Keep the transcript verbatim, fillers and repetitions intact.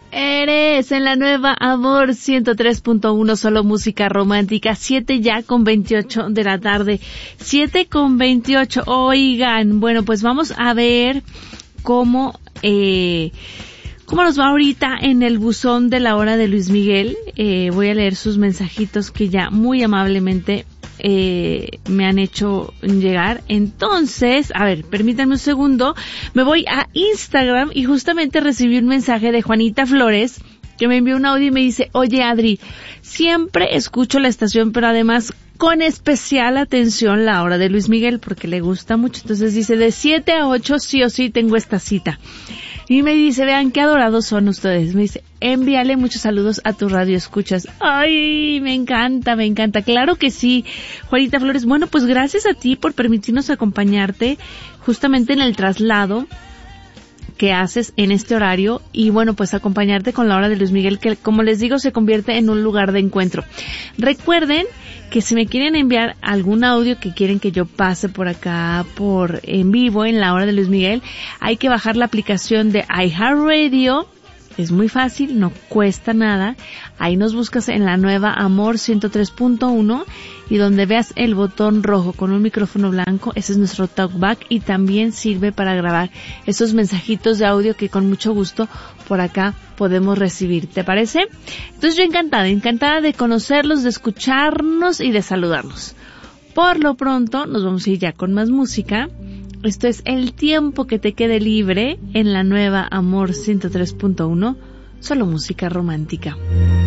Eres en la nueva Amor ciento tres punto uno, solo música romántica, siete ya con veintiocho de la tarde, siete con veintiocho. Oigan, bueno, pues vamos a ver cómo, eh, cómo nos va ahorita en el buzón de la hora de Luis Miguel. Eh, voy a leer sus mensajitos que ya muy amablemente Eh, me han hecho llegar. Entonces, a ver, permítanme un segundo, me voy a Instagram y justamente recibí un mensaje de Juanita Flores que me envió un audio y me dice: oye Adri, siempre escucho la estación, pero además con especial atención la hora de Luis Miguel porque le gusta mucho. Entonces dice, de siete a ocho sí o sí tengo esta cita. Y me dice, vean qué adorados son ustedes. Me dice, envíale muchos saludos a tu radio escuchas. Ay, me encanta, me encanta. Claro que sí, Juanita Flores. Bueno, pues gracias a ti por permitirnos acompañarte justamente en el traslado que haces en este horario y bueno, pues acompañarte con la hora de Luis Miguel, que como les digo se convierte en un lugar de encuentro. Recuerden que si me quieren enviar algún audio que quieren que yo pase por acá por en vivo en la hora de Luis Miguel, hay que bajar la aplicación de iHeartRadio. Es muy fácil, no cuesta nada. Ahí nos buscas en la nueva Amor ciento tres punto uno y donde veas el botón rojo con un micrófono blanco, ese es nuestro talkback y también sirve para grabar esos mensajitos de audio que con mucho gusto por acá podemos recibir. ¿Te parece? Entonces yo encantada, encantada de conocerlos, de escucharnos y de saludarlos. Por lo pronto nos vamos a ir ya con más música. Esto es El tiempo que te quede libre en la nueva Amor ciento tres punto uno, solo música romántica.